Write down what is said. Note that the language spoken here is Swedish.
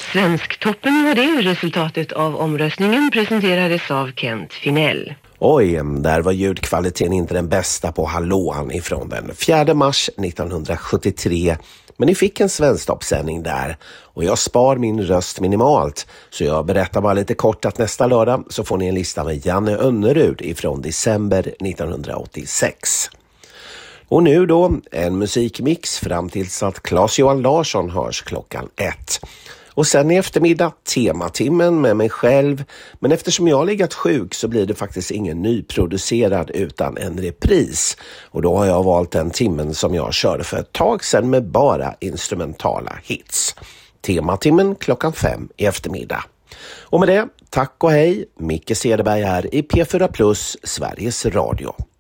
Svensktoppen var det. Resultatet av omröstningen presenterades av Kent Finell. Oj, där var ljudkvaliteten inte den bästa på hallåan ifrån den 4 mars 1973. Men ni fick en svensktoppsändning där och jag spar min röst minimalt. Så jag berättar bara lite kort att nästa lördag så får ni en lista med Janne Önnerud ifrån december 1986. Och nu då en musikmix fram tills att Claes-Johan Larsson hörs klockan 1. Och sen i eftermiddag tematimmen med mig själv. Men eftersom jag har legat sjuk så blir det faktiskt ingen nyproducerad utan en repris. Och då har jag valt den timmen som jag körde för ett tag sedan med bara instrumentala hits. Tematimmen klockan 5 i eftermiddag. Och med det, tack och hej. Micke Cederberg här i P4 Plus, Sveriges Radio.